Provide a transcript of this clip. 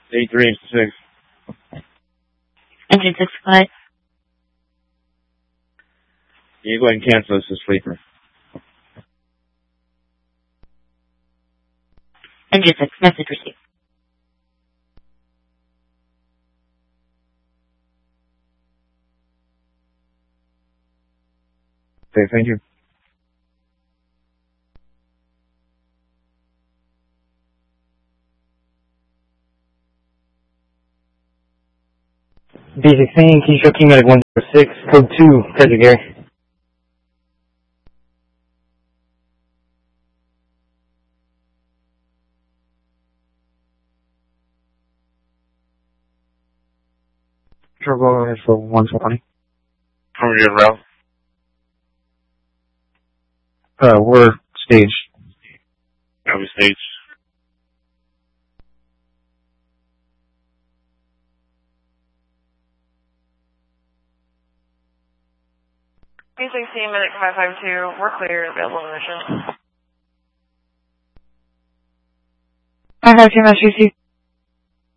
836. Engine 65. You go ahead and cancel this as sleeper. Engine 6, message received. Okay, thank you. B16, Keystroke King Medic 106, code 2, President Gary. Turbo is for 120. How are you around? We're staged. Copy stage. B16, Medic 552, we're clear, available mission. 552, message received.